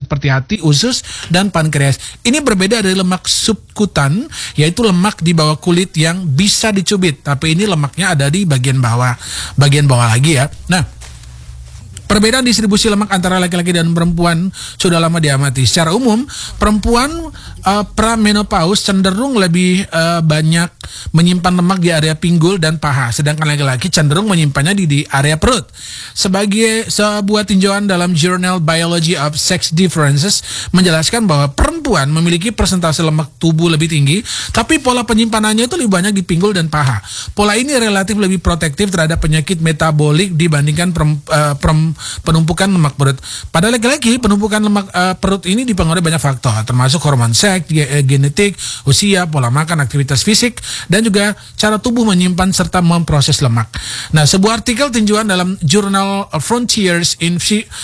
seperti hati, usus, dan pankreas. Ini berbeda dari lemak subkutan, yaitu lemak di bawah kulit yang bisa dicubit, tapi ini lemaknya ada di bagian bawah lagi ya. Nah, perbedaan distribusi lemak antara laki-laki dan perempuan sudah lama diamati. Secara umum, perempuan pramenopause cenderung lebih banyak menyimpan lemak di area pinggul dan paha, sedangkan laki-laki cenderung menyimpannya di area perut. Sebagai sebuah tinjauan dalam Journal Biology of Sex Differences menjelaskan bahwa perempuan memiliki persentase lemak tubuh lebih tinggi, tapi pola penyimpanannya itu lebih banyak di pinggul dan paha. Pola ini relatif lebih protektif terhadap penyakit metabolik dibandingkan penumpukan lemak perut. Pada laki-laki, penumpukan lemak perut ini dipengaruhi banyak faktor, termasuk hormon seks, genetik, usia, pola makan, aktivitas fisik, dan juga cara tubuh menyimpan serta memproses lemak. Nah, sebuah artikel tinjauan dalam Journal Frontiers in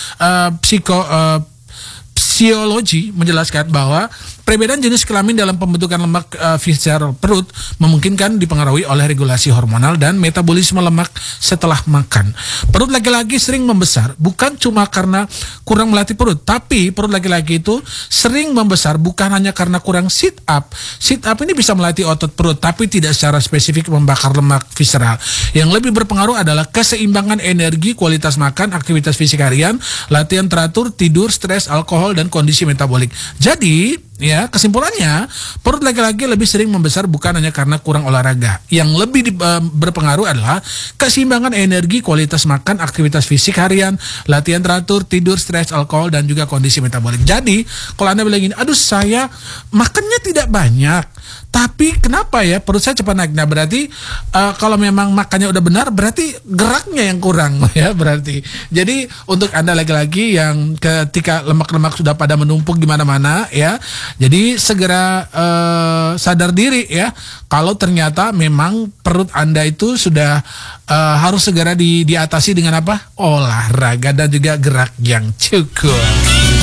Physiology menjelaskan bahwa perbedaan jenis kelamin dalam pembentukan lemak visceral perut memungkinkan dipengaruhi oleh regulasi hormonal dan metabolisme lemak setelah makan. Perut laki-laki sering membesar bukan cuma karena kurang melatih perut, tapi perut laki-laki itu sering membesar bukan hanya karena kurang sit up. Sit up ini bisa melatih otot perut, tapi tidak secara spesifik membakar lemak visceral. Yang lebih berpengaruh adalah keseimbangan energi, kualitas makan, aktivitas fisik harian, latihan teratur, tidur, stres, alkohol, dan kondisi metabolik. Jadi, ya, kesimpulannya, perut laki-laki lebih sering membesar bukan hanya karena kurang olahraga. Yang lebih berpengaruh adalah keseimbangan energi, kualitas makan, aktivitas fisik harian, latihan teratur, tidur, stres, alkohol, dan juga kondisi metabolik. Jadi, kalau Anda bilang gini, aduh saya makannya tidak banyak, tapi kenapa ya perut saya cepat naik? Nah, berarti kalau memang makannya udah benar, berarti geraknya yang kurang ya berarti. Jadi untuk Anda laki-laki yang ketika lemak-lemak sudah pada menumpuk di mana-mana ya, jadi segera sadar diri ya, kalau ternyata memang perut Anda itu sudah harus segera diatasi dengan apa? Olahraga dan juga gerak yang cukup.